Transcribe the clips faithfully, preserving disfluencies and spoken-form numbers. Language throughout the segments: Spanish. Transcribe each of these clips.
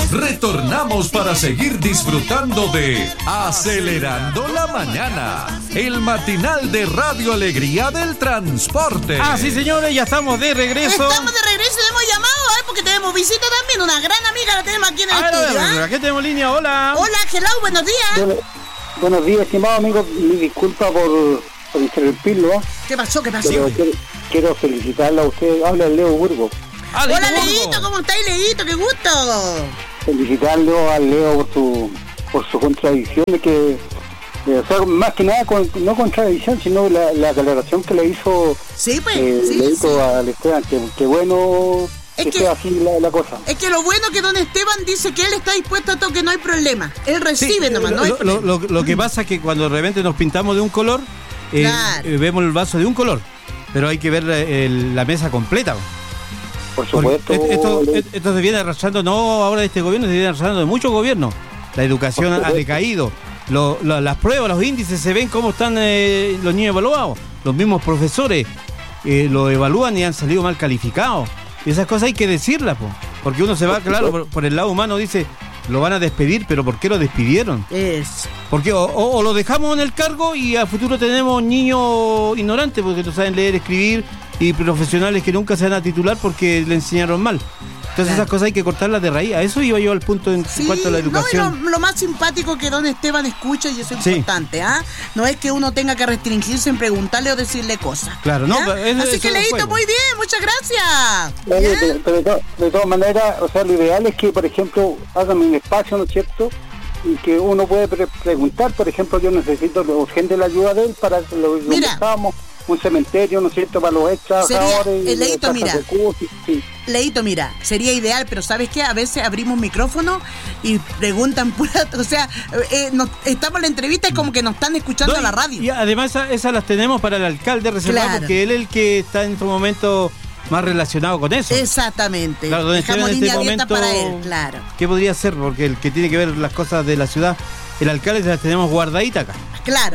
Retornamos para seguir disfrutando de Acelerando la Mañana, el matinal de Radio Alegría del Transporte. Ah, sí, señores, ya estamos de regreso. Estamos de regreso, le hemos llamado, ¿eh? Porque tenemos visita también, una gran amiga la tenemos aquí en el a ver, estudio. a ver, ¿eh? aquí tenemos línea, hola. Hola, hello, buenos días. Bueno, buenos días, estimado amigo, mi disculpa por, por interrumpirlo. ¿Qué pasó, qué pasó? Pero quiero, quiero felicitarla a usted. Habla Leo Burgo. Ah, Hola, Leito, Leito, ¿cómo estáis, Leito? ¡Qué gusto! Felicitarlo al Leo por su por su contradicción de que, de, o sea, más que nada, con, no contradicción, sino la, la aclaración que le hizo Sí, pues, eh, sí, Leito sí. al Esteban, que, que bueno Es que que- sea así la, la cosa. Es que lo bueno que don Esteban dice que él está dispuesto a todo, que no hay problema. Él recibe Sí, nomás, no hay lo, lo, lo, lo que pasa es que cuando de repente nos pintamos de un color, eh, Claro. eh, vemos el vaso de un color, pero hay que ver eh, el- la mesa completa. Por Porque supuesto. et- esto, Leo. et- esto se viene arrastrando, no ahora de este gobierno, se viene arrastrando de muchos gobiernos. La educación Por ha supuesto. decaído, lo- lo- las pruebas, los índices, se ven cómo están eh, los niños evaluados. Los mismos profesores eh, lo evalúan y han salido mal calificados. Y esas cosas hay que decirlas, po, porque uno se va, claro, por, por el lado humano, dice, lo van a despedir, pero ¿por qué lo despidieron? Es. Porque o, o- o lo dejamos en el cargo y a futuro tenemos niños ignorantes porque no saben leer, escribir, y profesionales que nunca se van a titular porque le enseñaron mal. Entonces Claro. esas cosas hay que cortarlas de raíz. A eso iba yo al punto en Sí, cuanto a la educación. no, y lo, lo más simpático que don Esteban escucha, y eso es Sí. importante, ¿ah? No es que uno tenga que restringirse en preguntarle o decirle cosas. Claro, no, ¿ya? pero eso- Así eso que, no Leito, fue, muy bien, muchas gracias. Oye, ¿Ya? pero, pero de, to- de todas maneras, o sea, lo ideal es que, por ejemplo, hagan un espacio, ¿no es cierto? Y que uno puede pre- preguntar, por ejemplo, yo necesito urgente la ayuda de él para lo lo Mira. buscamos, un cementerio, ¿no es cierto?, para los ex trabajadores. Sería- y Leito, casas mira. de curso, sí. Leito, mira, sería ideal, pero ¿sabes qué? A veces abrimos micrófono y preguntan pura, o sea, eh, nos- estamos en la entrevista y como que nos están escuchando No, a la radio. Y además esa- esas las tenemos para el alcalde reservado Claro. porque él es el que está en este momento más relacionado con eso. Exactamente. Claro, don Esteban Dejamos en línea este abierta momento, para él, claro. ¿Qué podría ser? Porque el que tiene que ver las cosas de la ciudad, el alcalde se las tenemos guardaditas acá. Claro.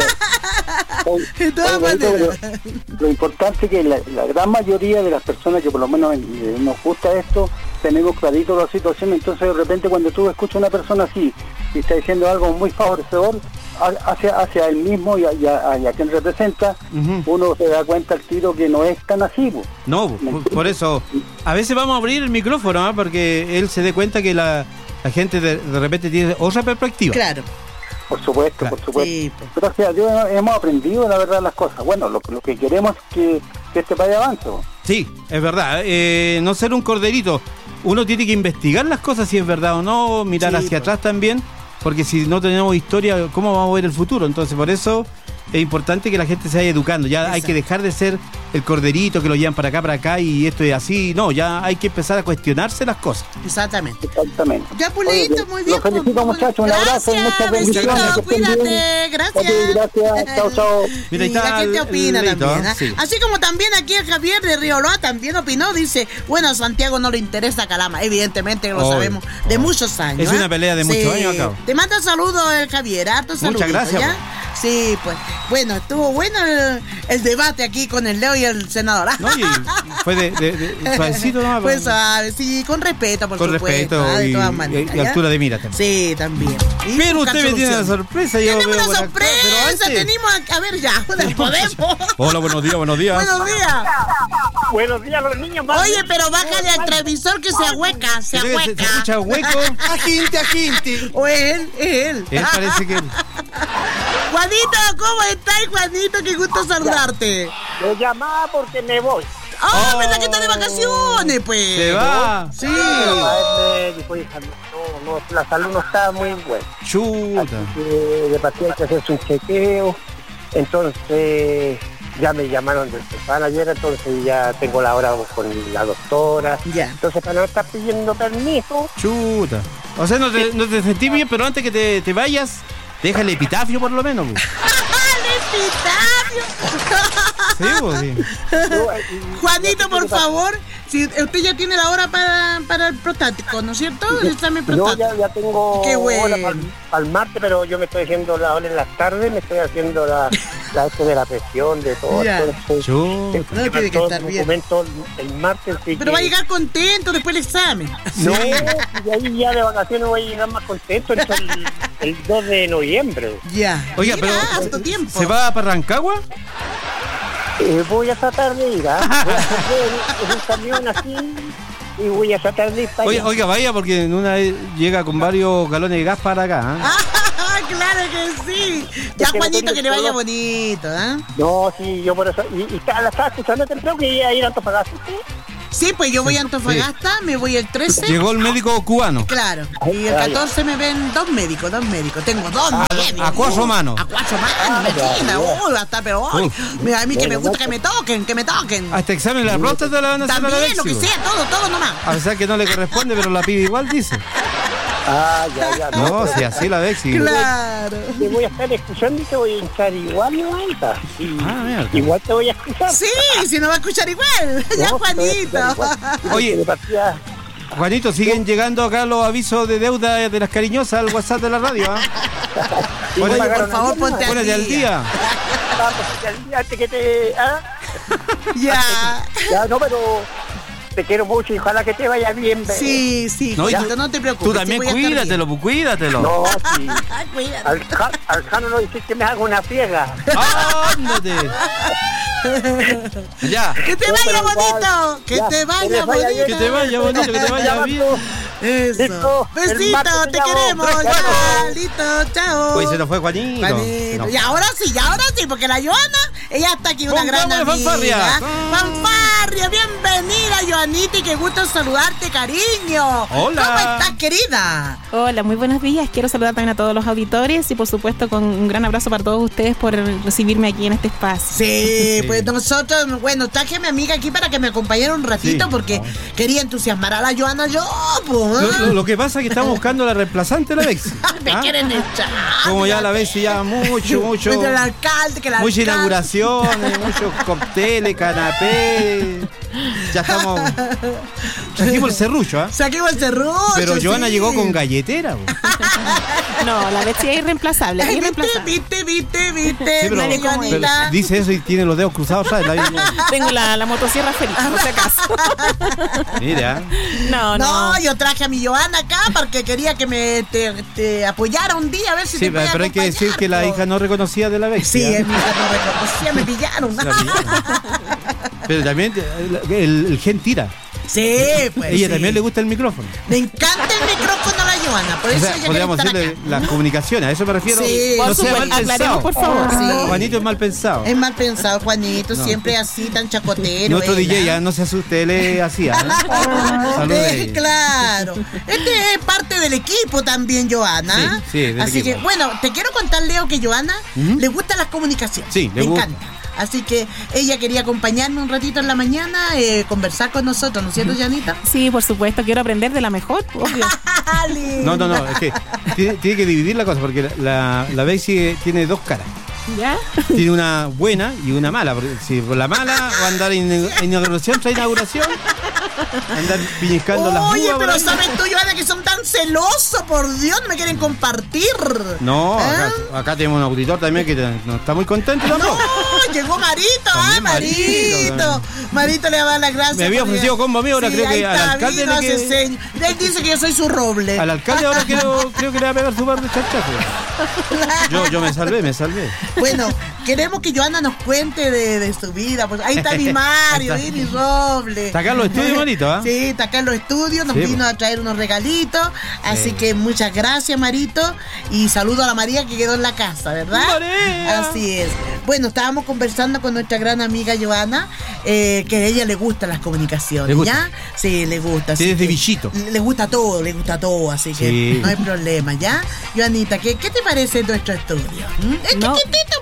Oye, De todas oye, Leito, maneras. lo, lo importante es que la, la gran mayoría de las personas que por lo menos eh, nos gusta esto, tenemos clarito la situación, entonces de repente cuando tú escuchas a una persona así y está diciendo algo muy favorecedor ha- hacia, hacia él mismo y a, y a- y a quien representa, Ujú. uno se da cuenta al tiro que no es tan así. po. No, por, por eso, a veces vamos a abrir el micrófono, ¿ah? Porque él se dé cuenta que la, la gente de, de repente tiene otra perspectiva. Claro. Por supuesto, Claro. por supuesto. Sí, pues. Gracias a Dios hemos aprendido la verdad las cosas. Bueno, lo, lo que queremos es que, que este país avance. po. Sí, es verdad. eh, no ser un corderito. Uno tiene que investigar las cosas si es verdad o no, mirar Sí, hacia pues. atrás también, porque si no tenemos historia, ¿cómo vamos a ver el futuro? Entonces, por eso es importante que la gente se vaya educando. Ya hay Exacto. que dejar de ser el corderito que lo llevan para acá, para acá y esto es así. No, ya hay que empezar a cuestionarse las cosas. Exactamente. Exactamente. Ya, Pulito, Oye, muy bien. Los felicito, pues, muchachos. Un abrazo y muchas Gracias, bendiciones. besito, que estén bien. cuídate, gracias. Ok, gracias. Chao, chao. Mira, ahí Y la está gente el- opina el Leito, también. ¿ah? ¿ah? Sí. Así como también aquí el Javier de Rioloa también opinó, dice, bueno, a Santiago no le interesa Calama, evidentemente que lo Obvio, sabemos de obvio. muchos años. Es ¿ah? una pelea de muchos años acá. Te manda saludos el Javier, harto saludos. Muchas gracias, ¿ya? Sí, pues, bueno, estuvo bueno el, el debate aquí con el Leo y el senador. ¿ah? No, y fue de, de, de suavecito nomás. Pues suave, sí, con respeto, por con supuesto. respeto ¿ah? De y, todas y- maneras. y ¿ya? altura de mira también. Sí, también. Y Pero buscar usted me tiene la soluciones. sorpresa. Yo Tenemos veo una por acá, sorpresa, pero antes- tenemos a, a ver ya, podemos. Hola, buenos días, buenos días. Buenos días. Buenos días, los niños. más Oye, pero bájale al televisor que se ahueca, se Se, se- se ahueca. escucha hueco. agente, agente. O es él, es él. Él parece que... Juanito, ¿cómo estás, Juanito? Qué gusto saludarte. Lo llamaba porque me voy. Oh, Oh. pensé que está de vacaciones, pues. Se va. Sí. Pero a él me dijo, hija, no, no, la salud no está muy buena. Chuta. Que de partida hay que hacerse un chequeo. Entonces ya me llamaron del manager, entonces ya tengo la hora con la doctora. Ya. Entonces para no estar pidiendo permiso, Chuta. O sea, no te, no te sentí bien, pero antes que te, te vayas, deja el epitafio por lo menos. Pues. ¡El epitafio! Sí, pues, sí. Juanito, por favor, si usted ya tiene la hora para, para el prostático, ¿no es cierto? El examen Yo prostático. ya, ya tengo Qué bueno. hora para el martes, pero yo me estoy haciendo la hora en las tardes, me estoy haciendo la, la este de la presión, de todo. Ya. Entonces, Yo- tengo No, que tiene que todos estar los bien. documentos el martes. así Pero que- va a llegar contento después del examen. No, y ahí ya de vacaciones voy a llegar más contento el, el dos de noviembre. Ya. Oiga, Mira, pero harto tiempo. ¿se va para Rancagua? Eh, voy a tratar de ir, ¿ah? Voy a hacer en un camión así y voy a tratar de ir para Oiga, allá. oiga, vaya, porque en una vez llega con varios galones de gas para acá. ¿eh? Ah, claro que sí. Ya, Es que no Juanito, tengo que le vaya color. bonito, ¿ah? No, sí, yo por eso. Y, y está- la estaba escuchando temprano que iba a ir a Antofagasta. ¿Sí? Sí, pues yo voy a Antofagasta, me voy el trece. Llegó el médico cubano. Claro. Y el catorce me ven dos médicos, dos médicos. Tengo dos médicos. a cuatro manos. A cuatro manos, imagina. Uy, va a estar, pero hoy. Mira, a mí que me gusta que me toquen, que me toquen. Hasta examen de la próstata la van a hacer a la También, lo que Bexi, sea, todo, todo nomás. A pesar que no le corresponde, pero la pibe igual dice. Ah, ya, ya. No, si así la Bexi. Claro. Te voy a estar escuchando y te voy a hinchar igual, igual. Y, Ah, mierda. igual te voy a escuchar. Sí, si no va a escuchar igual. Ya, No, te voy a escuchar Juanito. igual. Oye. De partida, Juanito, siguen llegando acá los avisos de deuda de las cariñosas al WhatsApp de la radio. ¿ah? y me Oye, pagaron por favor, ayer, ponte ¿no? Ponete al día. Ah, pues, al día antes que te. Ah, Ya. ya, no, pero te quiero mucho y ojalá que te vaya bien. ve. Sí, sí, No, y Juanito, tú- no te preocupes. Tú también sí voy a estar bien. cuídatelo, pues cuídatelo. No, sí. Cuídate. Al, Ja- al Jano no dices que me haga una friega. ¡Ándate! Ya. Que te No, vaya pero igual, bonito. Que ya, te que vaya les vaya bonito. Que te vaya bonito, que te vaya bien. Eso. Listo, el Besito, martes te te llamo. queremos. Chao. Ya, listo, chao. Hoy se nos fue Juanito. Juanito. No. Y ahora sí, y ahora sí, porque la Joana, ella está aquí, una gran Pongámosle amiga. fanfarria. Fanfarria, bienvenida, Joanita, y qué gusto saludarte, cariño. Hola. ¿Cómo estás, querida? Hola, muy buenos días. Quiero saludar también a todos los auditores y por supuesto con un gran abrazo para todos ustedes por recibirme aquí en este espacio. Sí, Sí. pues nosotros, bueno, traje a mi amiga aquí para que me acompañara un ratito Sí. porque quería entusiasmar a la Joana yo, pues. Lo, lo- lo que pasa es que estamos buscando la reemplazante de la Bexi. Me ¿ah? quieren echar. Como ya la Bexi ya mucho, mucho. Pues el alcalde, que el Muchas alcalde. inauguraciones, muchos cócteles, canapés. Ya estamos. Trajimos el serrucho, ¿ah? Saquemos el serrucho. Pero Joana sí. llegó con galletera. po. No, la Betsy es irreemplazable, es Ay, viste, irreemplazable. viste, viste, viste. Sí, pero, Dale, pero Joanita. dice eso y tiene los dedos cruzados, ¿sabes? La- Tengo la, la motosierra feliz, por si acaso. Mira. No, no. No, yo traje a mi Joana acá porque quería que me te, te apoyara un día a ver si Sí, te podía pero hay que decir acompañar, que la po. hija no reconocía de la Bexi. Sí, ¿ah? es mi hija no reconocía, me pillaron. La pillaron. Pero también eh, el, el gen tira. Sí, pues. Ella sí. también le gusta el micrófono. Le encanta el micrófono a la Joana, por O eso sea, ella podríamos quiere estar decirle acá. las comunicaciones, a eso me refiero. Sí. no Por sea mal supuesto, aclaremos, pensado. por favor. Sí. Juanito es mal pensado. Es mal pensado, Juanito, No. siempre así, tan chacotero. Nuestro él, D J, ¿ah? ya no se asuste, él es así. ¿ah? Salude. Eh, claro. Este es parte del equipo también, Joana. Sí, sí, del Así equipo. que, bueno, te quiero contar, Leo, que Joana Ujú. le gustan las comunicaciones. Sí, le le gusta. encanta. Así que ella quería acompañarme un ratito en la mañana, eh, conversar con nosotros, ¿no es cierto, Janita? Sí, por supuesto, quiero aprender de la mejor, obvio. No, no, no, es que tiene, tiene que dividir la cosa, porque la, la Bexi tiene dos caras. ¿Ya? Tiene una buena y una mala. Porque si por la mala va a andar en inauguración tras inauguración, andar piñiscando las Oye, uvas por pero ahí. ¿sabes tú, Joana, que son tan celosos? Por Dios, no me quieren compartir. No, acá, ¿Ah? acá tenemos un auditor también que no está muy contento tampoco. No, llegó Marito, ah, También Marito, Marito. Marito le va a dar las gracias. Me había porque- ofrecido combo a mí, ahora creo ahí que al está, alcalde vino, le hace que- señas. Él dice que yo soy su roble. Al alcalde ahora creo, creo que le va a pegar su par de charchazos. Yo, yo me salvé, me salvé. Bueno, queremos que Joana nos cuente de, de su vida. Pues ahí está mi Mario, Ahí y está. mi roble. Está acá en los estudios, Marito, ¿ah? Sí, está acá en los estudios, nos Sí, vino pues. a traer unos regalitos. Así Sí. que muchas gracias, Marito. Y saludo a la María que quedó en la casa, ¿verdad? ¡María! Así es. Bueno, estábamos conversando con nuestra gran amiga Joana, eh, que a ella le gustan las comunicaciones, ¿Le gusta? ¿ya? Sí, le gusta. así Sí, desde que bichito. Le le gusta todo, le gusta todo, así que Sí. no hay problema, ¿ya? Joanita, ¿qué, qué te parece nuestro estudio? ¿Mm? Es No. chiquitito, pero co-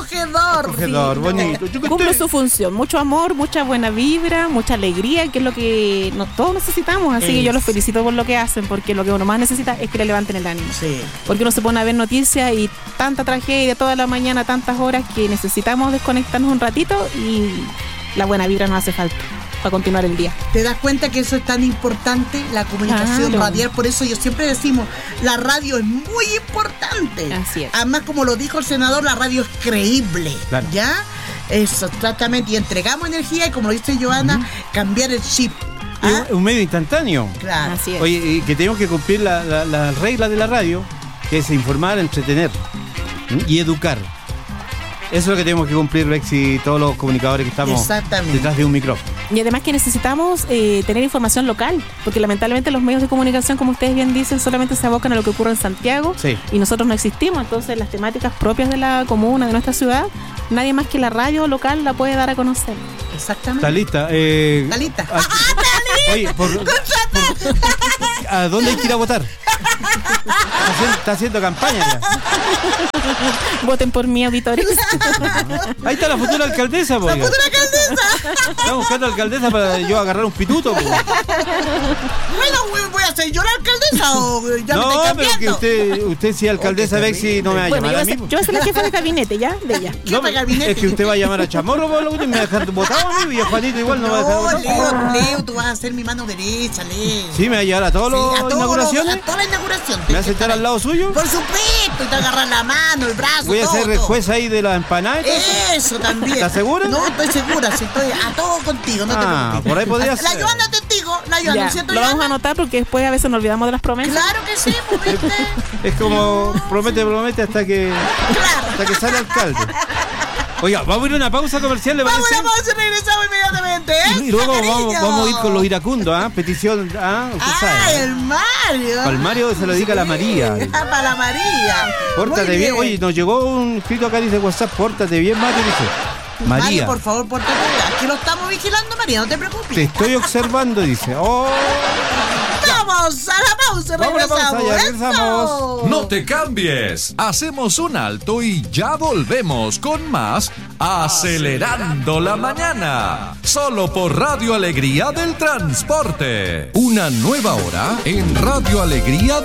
acogedor. Acogedor, sí, bonito. no. Yo que Cumple estoy- su función, mucho amor, mucha buena vibra, mucha alegría, que es lo que nos, todos necesitamos, así que yo los felicito por lo que hacen, porque lo que uno más necesita es que le levanten el ánimo. Sí. Porque uno se pone a ver noticias y tanta tragedia toda la mañana, tantas horas, que necesitamos desconectarnos un ratito y la buena vibra nos hace falta para continuar el día. ¿Te das cuenta que eso es tan importante, la comunicación Claro. radial? Por eso yo siempre decimos, la radio es muy importante. Así es. Además, como lo dijo el senador, la radio es creíble. Claro. ¿Ya? Eso, exactamente. Y entregamos energía y, como lo dice Joana, cambiar el chip. Es ¿Ah? un medio instantáneo. Claro. Así es. Oye, y que tenemos que cumplir la, la, la regla de la radio, que es informar, entretener, ¿m? y educar. Eso es lo que tenemos que cumplir, Rex, y todos los comunicadores que estamos Exactamente. detrás de un micrófono. Y además que necesitamos eh, tener información local, porque lamentablemente los medios de comunicación, como ustedes bien dicen, solamente se abocan a lo que ocurre en Santiago Sí. y nosotros no existimos. Entonces las temáticas propias de la comuna, de nuestra ciudad, nadie más que la radio local la puede dar a conocer. Exactamente. ¿Está lista? Eh, ¿Está lista? a- Oye, por- por- ¿a dónde hay que ir a votar? Está haciendo, está haciendo campaña ya. Voten por mí, auditores. Ahí está la futura alcaldesa, po, ¡La oiga. futura alcaldesa! Estamos buscando alcaldesa para yo agarrar un pituto, po. Bueno, voy- voy a ser yo la alcaldesa o ya me No, estoy pero que cambiando. usted, usted si es alcaldesa, Oh, qué Bexi, no me va a Bueno, llamar yo voy a a mí, ser, po. yo voy a ser la jefa de gabinete, ¿ya? De ella. ¿Qué No, para gabinete? es que usted va a llamar a Chamorro, por lo último, y me va a dejar botado a mí, y a Juanito igual no, va a dejar No, botado. Leo, Leo, tú vas a ser mi mano derecha, Leo. Sí, me va a llevar a todas Sí, a las todos inauguraciones. los- a toda la inauguración. ¿Me va a sentar al lado suyo? Por supuesto, y te agarrar la mano, el brazo, Voy a todo, ser el todo. juez ahí de la empanada. y todo eso. Eso también. ¿Estás segura? No, estoy segura, sí, estoy a todo contigo, no Ah, te preocupes. por ahí podría La ser. Joana testigo, la Joana, Ya, ¿no es cierto, lo vamos a Joana? anotar porque después a veces nos olvidamos de las promesas. Claro que sí, pues, ¿viste? Es como promete, promete hasta que Claro. hasta que sale alcalde. Oiga, vamos a ir a una pausa comercial, ¿le Vamos parece? a la pausa y regresamos inmediatamente, ¿eh? Y luego vamos, cariño? vamos a ir con los iracundos, ¿ah? Petición, ¿ah? Usted ¡Ay, sabe. el Mario! Para el Mario se lo dedica a la María. Ah, para la María. Pórtate Muy bien. Oye, nos llegó un escrito acá, dice WhatsApp, pórtate bien, Mario, dice. Mario, María, por favor, pórtate bien. Aquí lo estamos vigilando, María, no te preocupes. te estoy observando, dice. Oh, Vamos a la pausa, Vamos a la pausa, regresamos. ya regresamos. ¡Eso! No te cambies. Hacemos un alto y ya volvemos con más Acelerando la Mañana. Solo por Radio Alegría del Transporte. Una nueva hora en Radio Alegría